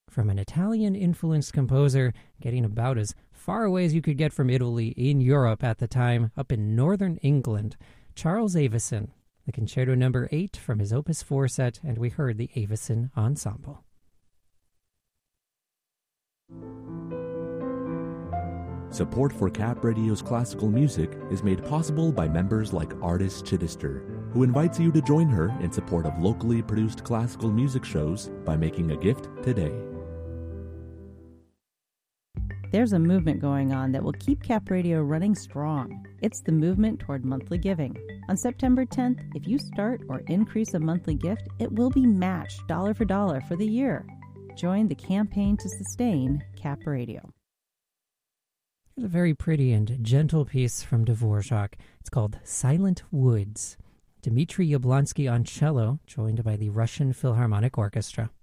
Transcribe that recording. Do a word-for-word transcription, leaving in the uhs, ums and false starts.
from an Italian-influenced composer, getting about as far away as you could get from Italy in Europe at the time, up in northern England, Charles Avison, the Concerto Number eight from his Opus four set, and we heard the Avison Ensemble. Support for Cap Radio's classical music is made possible by members like Artist Chittister, who invites you to join her in support of locally produced classical music shows by making a gift today. There's a movement going on that will keep Cap Radio running strong. It's the movement toward monthly giving. On September tenth, if you start or increase a monthly gift, it will be matched dollar for dollar for the year. Join the campaign to sustain Cap Radio. Here's a very pretty and gentle piece from Dvorak. It's called Silent Woods. Dmitry Yablonsky on cello, joined by the Russian Philharmonic Orchestra.